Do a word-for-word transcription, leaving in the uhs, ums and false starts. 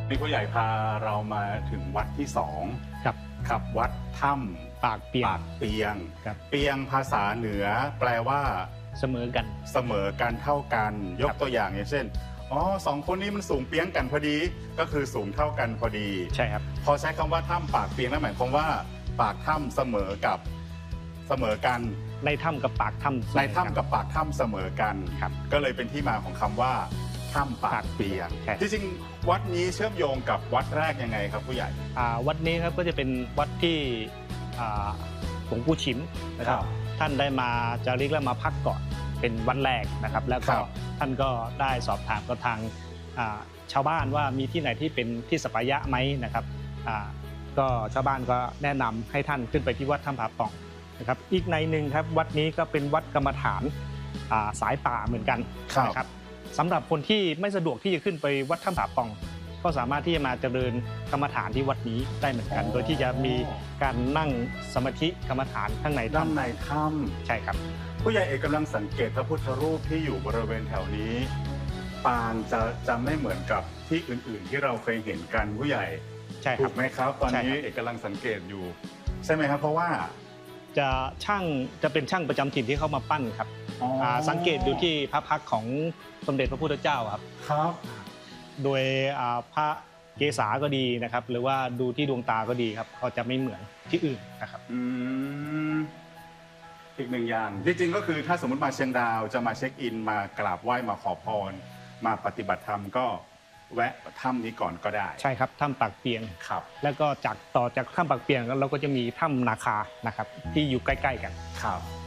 นี่ผู้ใหญ่พาเรามาถึงวัดที่สองครับครับวัดถ้ำปากเปียงปากเปียงครับเปียงภาษาเหนือแปลว่าเสมอกันเสมอกันเท่ากันยกตัวอย่างอย่างเช่นอ๋อสองคนนี้มันสูงเปียงกันพอดีก็คือสูงเท่ากันพอดีใช่ครับพอใช้คำว่าถ้ำปากเปียงนั่นหมายความว่าปากถ้ำเสมอกับเสมอกันในถ้ำกับปากถ้ำในถ้ำกับปากถ้ำเสมอกันครับก็เลยเป็นที่มาของคำว่าถ้ำปากเปียงที่จริงวัดนี้เชื่อมโยงกับวัดแรกยังไงครับผู้ใหญ่วัดนี้ครับก็จะเป็นวัดที่หลวงปู่ชิมนะครับท่านได้มาจาริกและมาพักก่อนเป็นวันแรกนะครับแล้วก็ท่านก็ได้สอบถามกับทางชาวบ้านว่ามีที่ไหนที่เป็นที่สัปยะไหมนะครับก็ชาวบ้านก็แนะนำให้ท่านขึ้นไปที่วัดถ้ำผาป่องนะครับอีกในหนึ่งครับวัดนี้ก็เป็นวัดกรรมฐานสายป่าเหมือนกันนะครับสำหรับคนที่ไม่สะดวกที่จะขึ้นไปวัดถ้ำผาป่องก็สามารถที่จะมาเจริญกรรมฐานที่วัดนี้ได้เหมือนกันโดยที่จะมีการนั่งสมาธิกรรมฐานข้างในถ้ำด้านในถ้ำใช่ครับผู้ใหญ่เอกกำลังสังเกตพระพุทธรูปที่อยู่บริเวณแถวนี้ปางจะจะไม่เหมือนกับที่อื่นๆที่เราเคยเห็นกันผู้ใหญ่ใช่ครับถูกไหมครับตอนนี้เอกกำลังสังเกตอยู่ใช่ไหมครับเพราะว่าจะช่างจะเป็นช่างประจำถิ่นที่เข้ามาปั้นครับสังเกตดูที่พระพักตร์ของสมเด็จพระพุทธเจ้าครับครับโดยพระเกศาก็ดีนะครับหรือว่าดูที่ดวงตาก็ดีครับเขาจะไม่เหมือนที่อื่นนะครับอืมอีกหนึ่งอย่างจริงๆก็คือถ้าสมมติมาเชียงดาวจะมาเช็คอินมากราบไหว้มาขอพรมาปฏิบัติธรรมก็แวะถ้ำนี้ก่อนก็ได้ใช่ครับถ้ำปากเปียงครับแล้วก็จากต่อจากถ้ำปากเปียงเราก็จะมีถ้ำนาคานะครับที่อยู่ใกล้ๆกันครับ